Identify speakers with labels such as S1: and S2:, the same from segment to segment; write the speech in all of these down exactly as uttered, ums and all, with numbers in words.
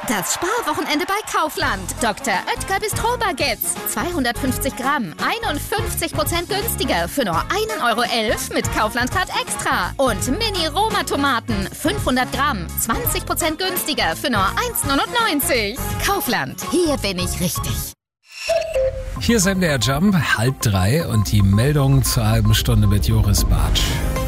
S1: Das Sparwochenende bei Kaufland. Doktor Oetker Bistro-Baguettes. zweihundertfünfzig Gramm, einundfünfzig Prozent günstiger für nur ein Euro elf mit Kaufland-Card Extra. Und Mini-Roma-Tomaten, fünfhundert Gramm, zwanzig Prozent günstiger für nur eins neunundneunzig. Kaufland, hier bin ich richtig.
S2: Hier ist M D R Jump, halb drei und die Meldung zur halben Stunde mit Joris Bartsch.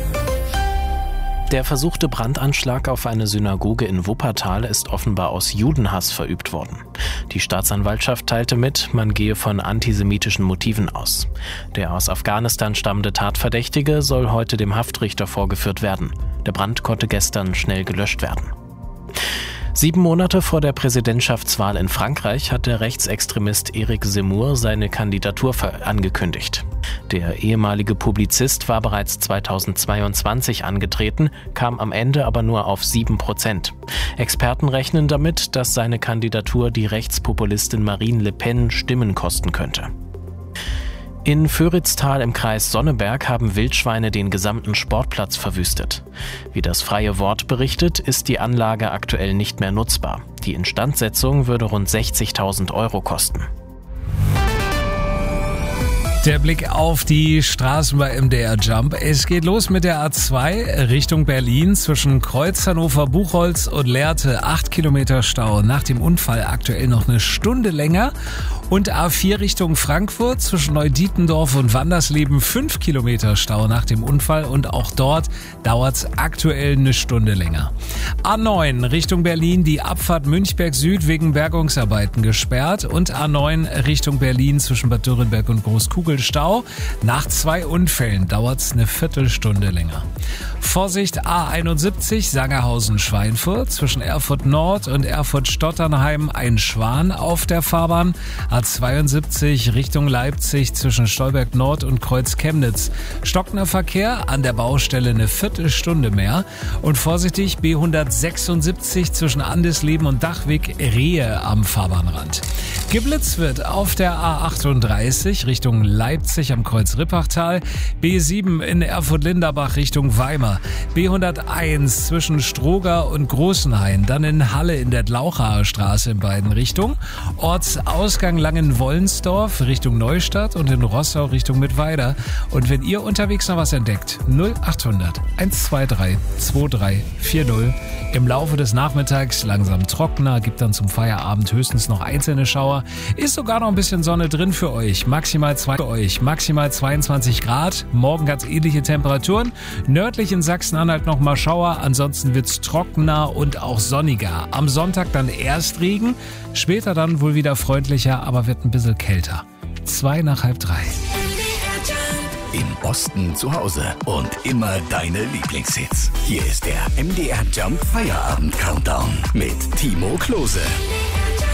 S3: Der versuchte Brandanschlag auf eine Synagoge in Wuppertal ist offenbar aus Judenhass verübt worden. Die Staatsanwaltschaft teilte mit, man gehe von antisemitischen Motiven aus. Der aus Afghanistan stammende Tatverdächtige soll heute dem Haftrichter vorgeführt werden. Der Brand konnte gestern schnell gelöscht werden. Sieben Monate vor der Präsidentschaftswahl in Frankreich hat der Rechtsextremist Éric Zemmour seine Kandidatur angekündigt. Der ehemalige Publizist war bereits zweitausendzweiundzwanzig angetreten, kam am Ende aber nur auf sieben Prozent. Experten rechnen damit, dass seine Kandidatur die Rechtspopulistin Marine Le Pen Stimmen kosten könnte. In Föritztal im Kreis Sonneberg haben Wildschweine den gesamten Sportplatz verwüstet. Wie das Freie Wort berichtet, ist die Anlage aktuell nicht mehr nutzbar. Die Instandsetzung würde rund sechzigtausend Euro kosten.
S2: Der Blick auf die Straßen bei M D R Jump. Es geht los mit der A zwei Richtung Berlin zwischen Kreuz Hannover-Buchholz und Lehrte. Acht Kilometer Stau. Nach dem Unfall aktuell noch eine Stunde länger. Und A vier Richtung Frankfurt zwischen Neudietendorf und Wandersleben. Fünf Kilometer Stau nach dem Unfall. Und auch dort dauert es aktuell eine Stunde länger. A neun Richtung Berlin. Die Abfahrt Münchberg Süd wegen Bergungsarbeiten gesperrt. Und A neun Richtung Berlin zwischen Bad Dürrenberg und Großkugel. Stau. Nach zwei Unfällen dauert es eine Viertelstunde länger. Vorsicht A einundsiebzig Sangerhausen-Schweinfurt zwischen Erfurt Nord und Erfurt-Stotternheim ein Schwan auf der Fahrbahn. A zweiundsiebzig Richtung Leipzig zwischen Stolberg Nord und Kreuz Chemnitz. Stockender Verkehr, an der Baustelle eine Viertelstunde mehr. Und vorsichtig B hundertsechsundsiebzig zwischen Andesleben und Dachwig Rehe am Fahrbahnrand. Geblitzt wird auf der A achtunddreißig Richtung Leipzig am Kreuz Rippachtal, B sieben in Erfurt-Linderbach Richtung Weimar, B hunderteins zwischen Stroger und Großenhain, dann in Halle in der Glauchaer Straße in beiden Richtungen, Ortsausgang Langenwollensdorf Richtung Neustadt und in Rossau Richtung Mittweida. Und wenn ihr unterwegs noch was entdeckt, null achthundert hundertzweiundzwanzig drei vier null. Im Laufe des Nachmittags langsam trockener, gibt dann zum Feierabend höchstens noch einzelne Schauer. Ist sogar noch ein bisschen Sonne drin für euch. Maximal zwei für euch. Maximal zweiundzwanzig Grad. Morgen ganz ähnliche Temperaturen. Nördlich in Sachsen-Anhalt noch mal Schauer. Ansonsten wird's trockener und auch sonniger. Am Sonntag dann erst Regen. Später dann wohl wieder freundlicher, aber wird ein bisschen kälter. Zwei nach halb drei.
S4: Im Osten zu Hause und immer deine Lieblingshits. Hier ist der M D R Jump Feierabend Countdown mit Timo Klose.